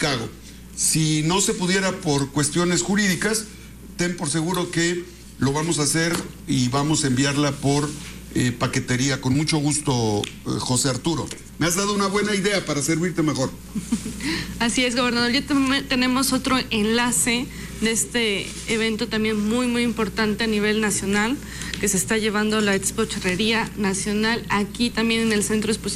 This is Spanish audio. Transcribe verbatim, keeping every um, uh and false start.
Chicago. Si no se pudiera por cuestiones jurídicas, ten por seguro que lo vamos a hacer y vamos a enviarla por eh, paquetería. Con mucho gusto, eh, José Arturo. Me has dado una buena idea para servirte mejor. Así es, gobernador. Ya tenemos otro enlace de este evento también muy, muy importante a nivel nacional, que se está llevando la Expo Charrería Nacional aquí también en el Centro de Exposición